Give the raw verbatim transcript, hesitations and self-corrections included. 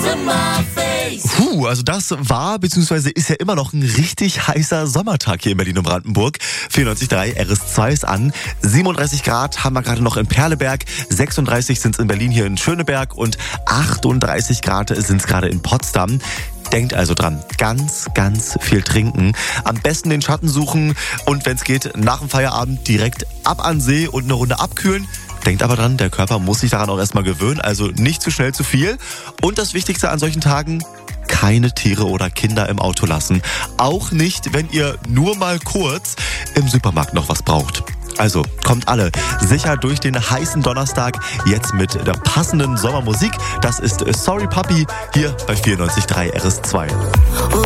Puh, also das war bzw. ist ja immer noch ein richtig heißer Sommertag hier in Berlin und Brandenburg. vierundneunzig Komma drei R S zwei ist an. siebenunddreißig Grad haben wir gerade noch in Perleberg, sechsunddreißig sind es in Berlin hier in Schöneberg und achtunddreißig Grad sind es gerade in Potsdam. Denkt also dran, ganz, ganz viel trinken. Am besten den Schatten suchen und wenn es geht, nach dem Feierabend direkt ab an See und eine Runde abkühlen. Denkt aber dran, der Körper muss sich daran auch erstmal gewöhnen, also nicht zu schnell zu viel. Und das Wichtigste an solchen Tagen, keine Tiere oder Kinder im Auto lassen. Auch nicht, wenn ihr nur mal kurz im Supermarkt noch was braucht. Also kommt alle sicher durch den heißen Donnerstag jetzt mit der passenden Sommermusik. Das ist Sorry Puppy hier bei vierundneunzig Komma drei R S zwei.